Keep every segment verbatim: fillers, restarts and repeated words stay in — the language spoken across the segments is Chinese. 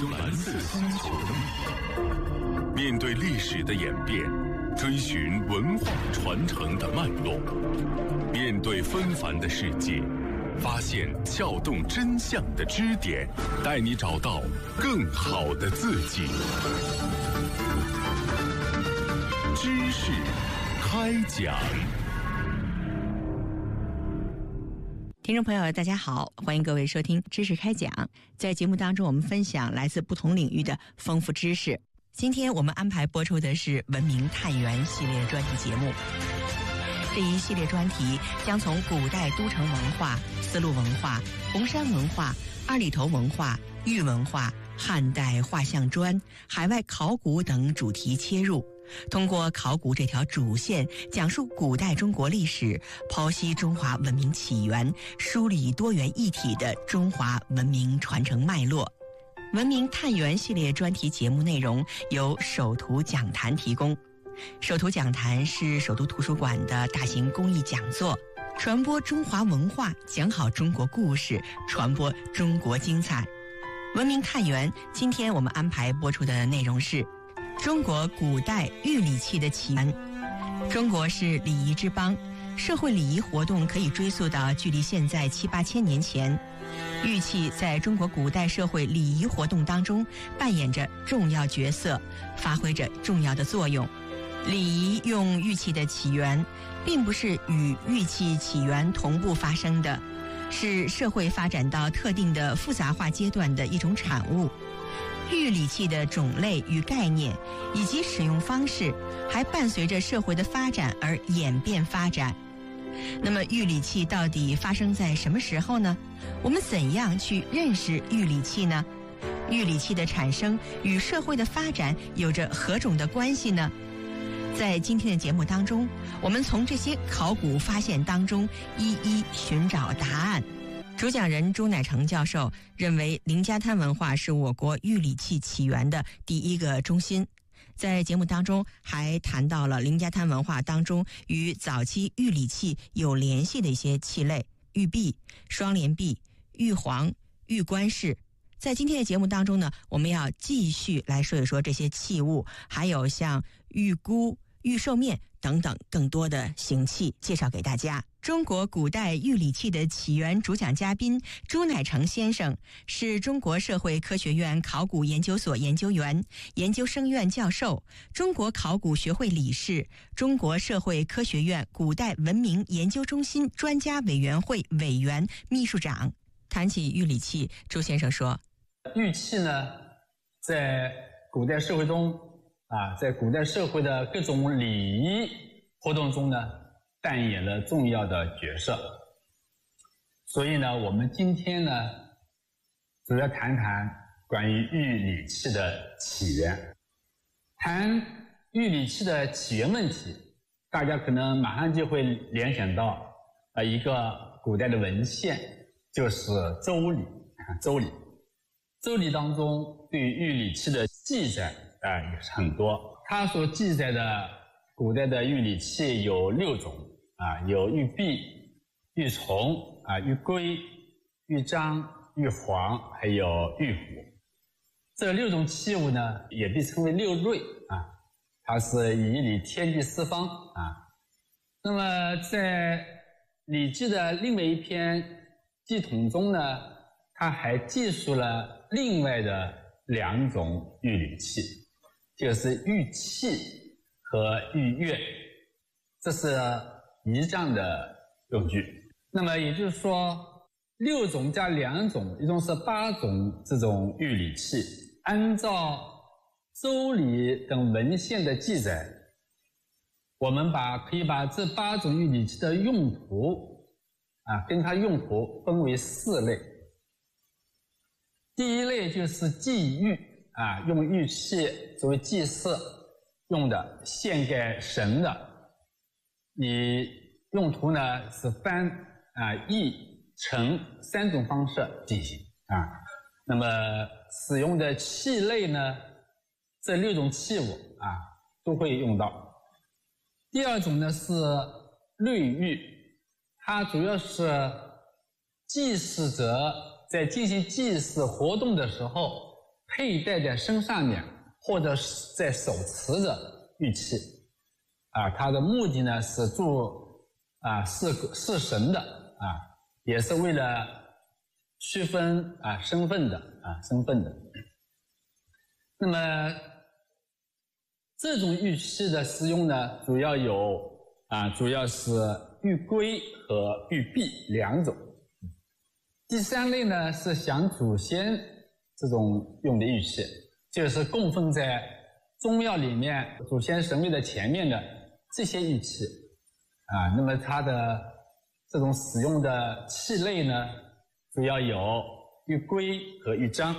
有蓝色星球的魅力。面对历史的演变，追寻文化传承的脉络，面对纷繁的世界，发现撬动真相的支点，带你找到更好的自己。知识开讲。 听众朋友大家好，欢迎各位收听知识开讲。在节目当中，我们分享来自不同领域的丰富知识。今天我们安排播出的是文明探源系列专题节目。这一系列专题将从古代都城文化、丝路文化、红山文化、二里头文化、玉文化、汉代画像砖、海外考古等主题切入，通过考古这条主线，讲述古代中国历史，剖析中华文明起源，梳理多元一体的中华文明传承脉络。文明探源系列专题节目内容由首图讲坛提供。首图讲坛是首都图书馆的大型公益讲座，传播中华文化，讲好中国故事，传播中国精彩。文明探源，今天我们安排播出的内容是中国古代玉礼器的起源。中国是礼仪之邦，社会礼仪活动可以追溯到距离现在七八千年前。玉器在中国古代社会礼仪活动当中扮演着重要角色，发挥着重要的作用。礼仪用玉器的起源，并不是与玉器起源同步发生的，是社会发展到特定的复杂化阶段的一种产物。玉礼器的种类与概念以及使用方式，还伴随着社会的发展而演变发展。那么玉礼器到底发生在什么时候呢？我们怎样去认识玉礼器呢？玉礼器的产生与社会的发展有着何种的关系呢？在今天的节目当中，我们从这些考古发现当中一一寻找答案。主讲人朱乃成教授认为，凌家滩文化是我国玉礼器起源的第一个中心。在节目当中还谈到了凌家滩文化当中与早期玉礼器有联系的一些器类，玉璧、双联璧、玉环、玉冠饰。在今天的节目当中呢，我们要继续来说一说这些器物，还有像玉箍、玉兽面等等更多的形器，介绍给大家。中国古代玉礼器的起源主讲嘉宾朱乃成先生是中国社会科学院考古研究所研究员、研究生院教授，中国考古学会理事，中国社会科学院古代文明研究中心专家委员会委员、秘书长。谈起玉礼器，朱先生说， 玉器呢，在古代社会中啊，在古代社会的各种礼仪活动中呢，扮演了重要的角色。所以呢，我们今天呢，主要谈谈关于玉礼器的起源。谈玉礼器的起源问题，大家可能马上就会联想到啊一个古代的文献，就是《周礼》。《周礼》《周礼》当中对玉礼器的记载啊也是很多。它所记载的古代的玉礼器有六种啊，有玉璧、玉琮啊、玉圭、玉章、玉环，还有玉虎。这六种器物呢，也被称为六瑞啊，它是以礼天地四方啊。那么在《礼记》的另外一篇《祭统》中呢，它还记述了另外的两种玉礼器，就是玉器和玉钺，这是仪仗的用具。那么也就是说，六种加两种，一共是八种这种玉礼器。按照周礼等文献的记载，我们把可以把这八种玉礼器的用途啊，跟它用途分为四类。第一类就是祭玉啊，用玉器作为祭祀用的，献给神的。以用途呢是翻啊、译、成三种方式进行啊。那么使用的器类呢，这六种器物啊都会用到。第二种呢是律玉，它主要是祭祀者在进行祭祀活动的时候佩戴在身上面或者是在手持的玉器，啊，它的目的呢是助啊祀祀神的啊，也是为了区分啊身份的啊身份的。那么这种玉器的使用呢，主要有啊主要是玉圭和玉璧两种。第三类呢是享祖先这种用的玉器，就是供奉在宗庙里面祖先神位的前面的这些玉器啊。那么它的这种使用的器类呢，主要有玉圭和玉璋。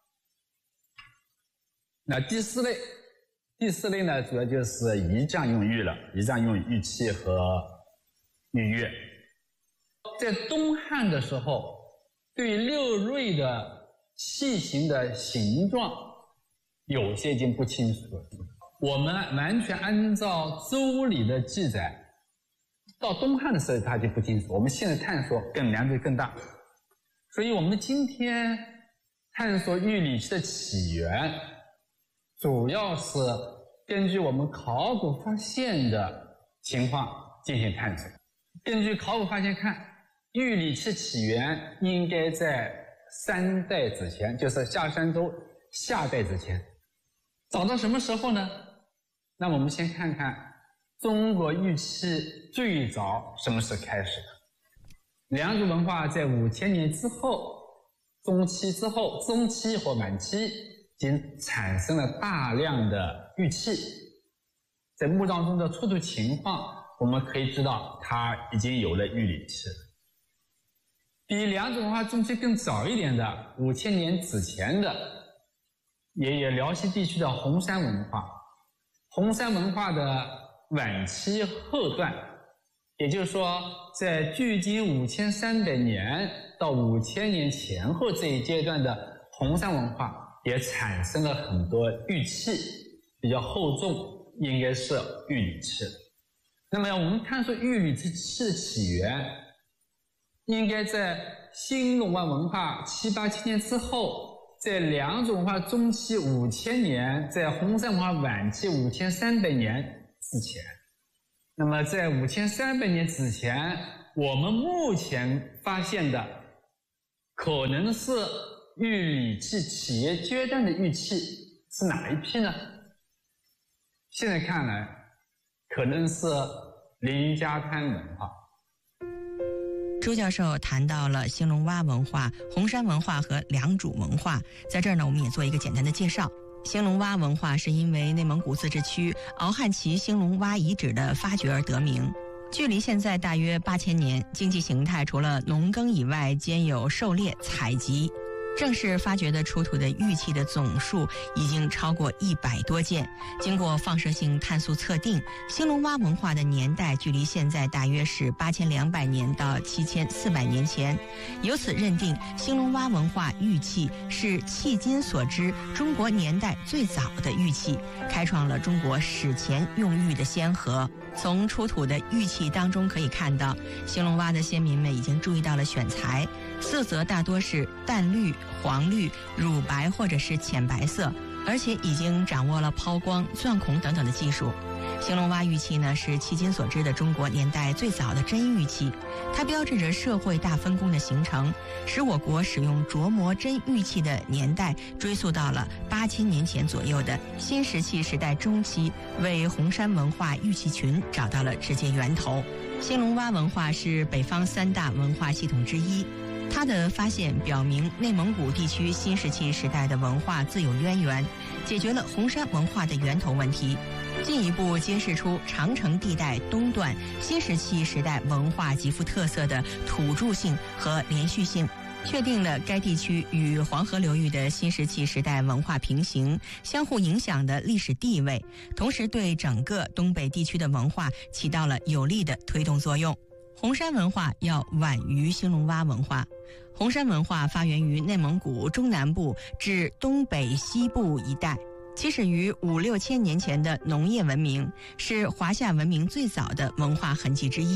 那第四类，第四类呢，主要就是仪仗用玉了，仪仗用玉器和玉钺。在东汉的时候，对六瑞的器型的形状有些已经不清楚了。我们完全按照周礼的记载，到东汉的时候它就不清楚，我们现在探索更难度更大。所以我们今天探索玉礼器的起源，主要是根据我们考古发现的情况进行探索。根据考古发现看，玉礼器起源应该在三代之前，就是夏商周夏代之前。找到什么时候呢？那我们先看看中国玉器最早什么时候开始的。良渚文化在五千年之后，中期之后，中期或晚期已经产生了大量的玉器。在墓葬中的出土情况，我们可以知道它已经有了玉礼器。比良渚文化中期更早一点的五千年之前的，也有辽西地区的红山文化。红山文化的晚期后段，也就是说在距今五千三百年到五千年前后这一阶段的红山文化，也产生了很多玉器，比较厚重，应该是玉礼器。那么我们探索玉礼器的起源，应该在新龙湾文化七八千年之后，在良渚文化中期五千年，在红山文化晚期五千三百年之前。那么在五千三百年之前，我们目前发现的可能是玉礼器起源阶段的玉器是哪一批呢？现在看来，可能是林家滩文化。 朱教授谈到了兴隆洼文化、红山文化和良渚文化，在这儿呢，我们也做一个简单的介绍。兴隆洼文化是因为内蒙古自治区敖汉旗兴隆洼遗址的发掘而得名，距离现在大约八千年，经济形态除了农耕以外，兼有狩猎、采集。正式发掘的出土的玉器的总数已经超过一百多件。经过放射性碳素测定，兴隆洼文化的年代距离现在大约是八千两百年到七千四百年前，由此认定兴隆洼文化玉器是迄今所知中国年代最早的玉器，开创了中国史前用玉的先河。从出土的玉器当中可以看到，兴隆洼的先民们已经注意到了选材，色泽大多是淡绿、黄绿、乳白或者是浅白色，而且已经掌握了抛光、钻孔等等的技术。兴隆洼玉器呢，是迄今所知的中国年代最早的真玉器，它标志着社会大分工的形成，使我国使用琢磨真玉器的年代追溯到了八千年前左右的新石器时代中期，为红山文化玉器群找到了直接源头。兴隆洼文化是北方三大文化系统之一，它的发现表明内蒙古地区新石器时代的文化自有渊源，解决了红山文化的源头问题，进一步揭示出长城地带东段新石器时代文化极富特色的土著性和连续性，确定了该地区与黄河流域的新石器时代文化平行、相互影响的历史地位，同时对整个东北地区的文化起到了有力的推动作用。红山文化要晚于兴隆洼文化。红山文化发源于内蒙古中南部至东北西部一带，起始于五六千年前的农业文明，是华夏文明最早的文化痕迹之一。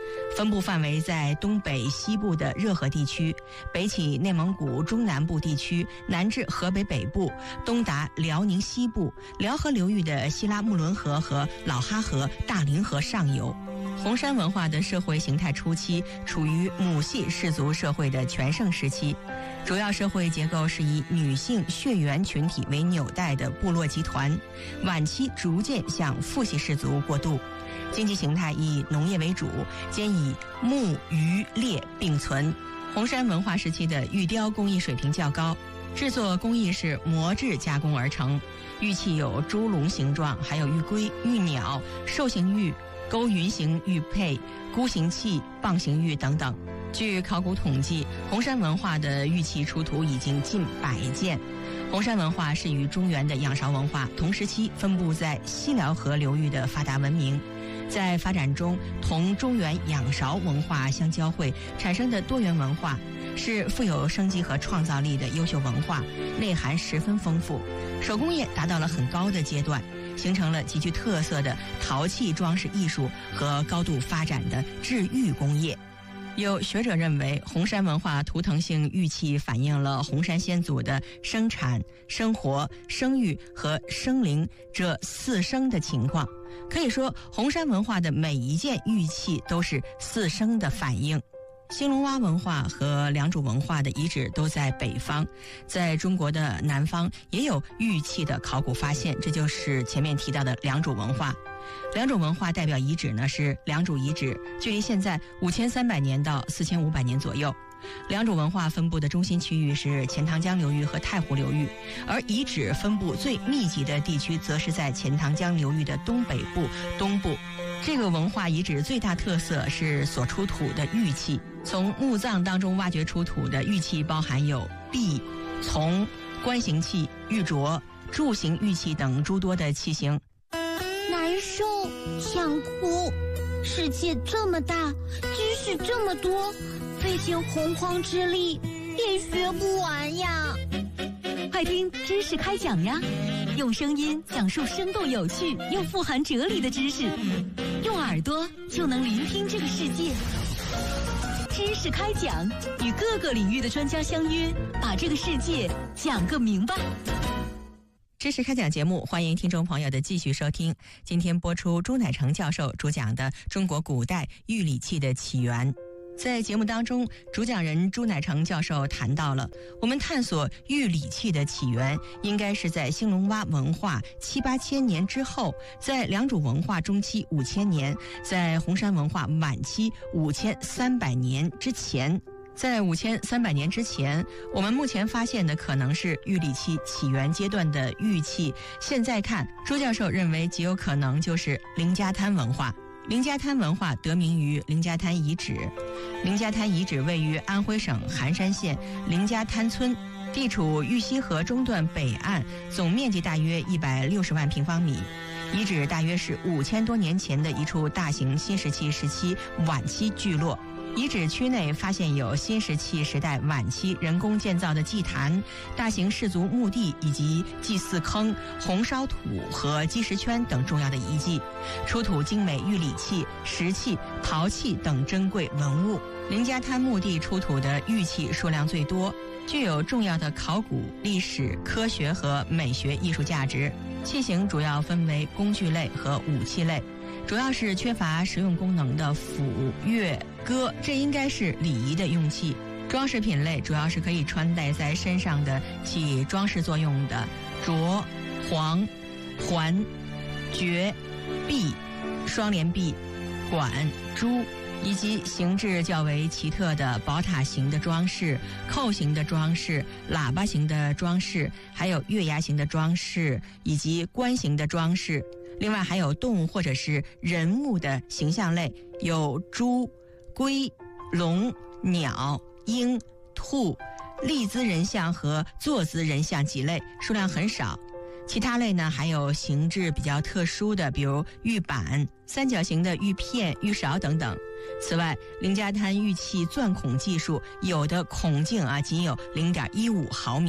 分布范围在东北西部的热河地区，北起内蒙古中南部地区，南至河北北部，东达辽宁西部，辽河流域的西拉木伦河和老哈河、大凌河上游。红山文化的社会形态初期处于母系氏族社会的全盛时期，主要社会结构是以女性血缘群体为纽带的部落集团，晚期逐渐向父系氏族过渡。经济形态以农业为主，兼以木、渔、猎并存。红山文化时期的玉雕工艺水平较高，制作工艺是磨制加工而成，玉器有猪龙形状，还有玉龟、玉鸟、兽形玉、勾云形玉佩、箍形器、棒形玉等等。据考古统计，红山文化的玉器出土已经近百件。红山文化是与中原的仰韶文化同时期分布在西辽河流域的发达文明，在发展中同中原仰韶文化相交汇产生的多元文化，是富有生机和创造力的优秀文化，内涵十分丰富。手工业达到了很高的阶段，形成了极具特色的陶器装饰艺术和高度发展的制玉工业。有学者认为，红山文化图腾性玉器反映了红山先祖的生产、生活、生育和生灵这四生的情况。可以说，红山文化的每一件玉器都是四生的反应。兴隆洼文化和良渚文化的遗址都在北方，在中国的南方也有玉器的考古发现，这就是前面提到的良渚文化。良渚文化代表遗址呢是良渚遗址，距离现在五千三百年到四千五百年左右。良渚文化分布的中心区域是钱塘江流域和太湖流域，而遗址分布最密集的地区则是在钱塘江流域的东北部、东部。这个文化遗址最大特色是所出土的玉器，从墓葬当中挖掘出土的玉器包含有璧、琮、冠形器、玉镯、柱形玉器等诸多的器型。 难受，想哭。世界这么大，知识这么多，费尽洪荒之力也学不完呀！ 快听知识开讲呀，用声音讲述生动有趣又富含哲理的知识，用耳朵就能聆听这个世界。知识开讲，与各个领域的专家相约，把这个世界讲个明白。 知识开讲节目，欢迎听众朋友的继续收听。今天播出朱乃成教授主讲的中国古代玉礼器的起源。在节目当中，主讲人朱乃成教授谈到了我们探索玉礼器的起源应该是在兴隆洼文化七八千年之后，在良渚文化中期五千年，在红山文化晚期五千三百年之前。在五千三百年之前，我们目前发现的可能是玉礼器起源阶段的玉器。现在看，朱教授认为极有可能就是凌家滩文化。凌家滩文化得名于凌家滩遗址。凌家滩遗址位于安徽省含山县凌家滩村，地处玉溪河中段北岸，总面积大约一百六十万平方米。遗址大约是五千多年前的一处大型新石器时期晚期聚落。遗址区内发现有新石器时代晚期人工建造的祭坛、大型氏族墓地以及祭祀坑、红烧土和积石圈等重要的遗迹，出土精美玉礼器、石器、陶器等珍贵文物。凌家滩墓地出土的玉器数量最多，具有重要的考古、历史、科学和美学艺术价值。器型主要分为工具类和武器类，主要是缺乏实用功能的斧、钺、戈，这应该是礼仪的用器。装饰品类主要是可以穿戴在身上的起装饰作用的镯、环、环、珏、璧、双连璧、管、珠，以及形制较为奇特的宝塔形的装饰、扣形的装饰、喇叭形的装饰，还有月牙形的装饰以及冠形的装饰。另外还有动物或者是人物的形象类，有猪、龟、龙、鸟、鹰、兔、立姿人像和坐姿人像几类，数量很少。其他类呢，还有形制比较特殊的，比如玉板、三角形的玉片、玉勺等等。此外，凌家滩玉器钻孔技术，有的孔径啊仅有 零点一五毫米。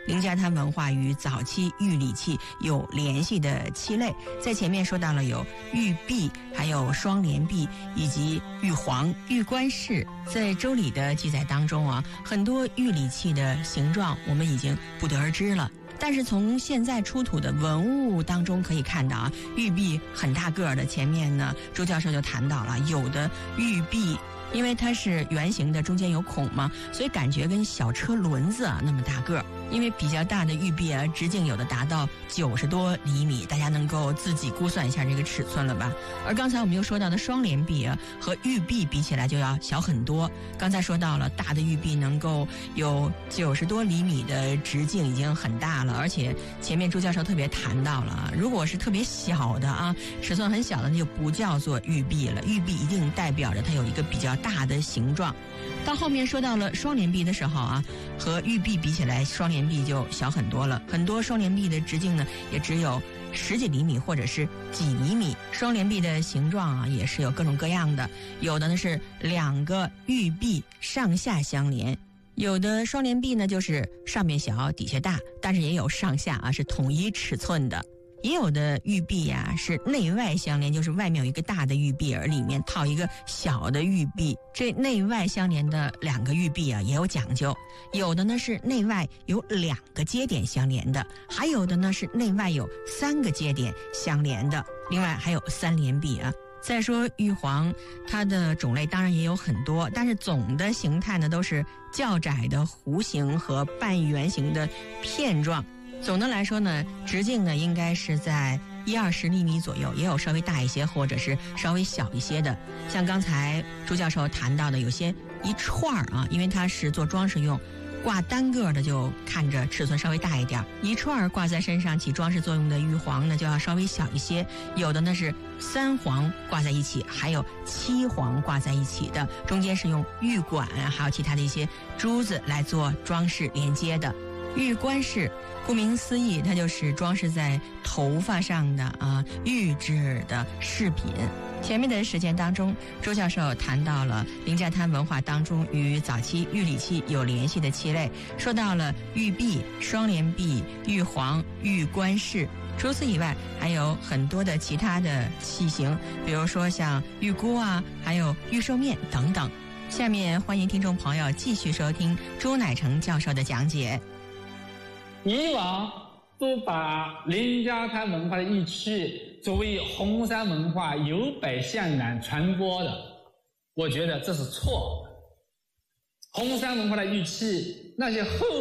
凌家滩文化与早期玉礼器有联系的器类。在前面说到了有玉璧，还有双联璧，以及玉皇、玉冠饰。在周礼的记载当中啊，很多玉礼器的形状我们已经不得而知了。但是从现在出土的文物当中可以看到啊，玉璧很大个的。前面呢，周教授就谈到了，有的玉璧因为它是圆形的，中间有孔嘛，所以感觉跟小车轮子啊那么大个儿。因为比较大的玉璧啊，直径有的达到九十多厘米，大家能够自己估算一下这个尺寸了吧？而刚才我们又说到的双联璧啊，和玉璧比起来就要小很多。刚才说到了大的玉璧能够有九十多厘米的直径，已经很大了。而且前面朱教授特别谈到了，如果是特别小的啊，尺寸很小的，那就不叫做玉璧了。玉璧一定代表着它有一个比较大的形状。到后面说到了双联璧的时候啊，和玉璧比起来，双联璧就小很多了。很多双联璧的直径呢，也只有十几厘米或者是几厘米。双联璧的形状啊，也是有各种各样的，有的呢是两个玉璧上下相连，有的双联璧呢就是上面小底下大，但是也有上下啊是统一尺寸的。也有的玉璧啊是内外相连，就是外面有一个大的玉璧，而里面套一个小的玉璧。这内外相连的两个玉璧啊也有讲究，有的呢是内外有两个接点相连的，还有的呢是内外有三个接点相连的，另外还有三联璧啊。再说玉皇，它的种类当然也有很多，但是总的形态呢都是较窄的弧形和半圆形的片状。总的来说呢，直径呢应该是在一二十厘米左右，也有稍微大一些或者是稍微小一些的。像刚才朱教授谈到的，有些一串儿啊，因为它是做装饰用，挂单个的就看着尺寸稍微大一点，一串挂在身上起装饰作用的玉皇呢就要稍微小一些。有的呢是三皇挂在一起，还有七皇挂在一起的，中间是用玉管还有其他的一些珠子来做装饰连接的。玉冠饰顾名思义，它就是装饰在头发上的啊玉制的饰品。前面的时间当中，周教授谈到了凌家滩文化当中与早期玉礼器有联系的器类，说到了玉璧、双联璧、玉皇、玉冠饰。除此以外，还有很多的其他的器型，比如说像玉锅啊，还有玉寿面等等。下面欢迎听众朋友继续收听朱乃成教授的讲解。 以往都把凌家滩文化的玉器作为红山文化由北向南传播的，我觉得这是错的。红山文化的玉器，那些后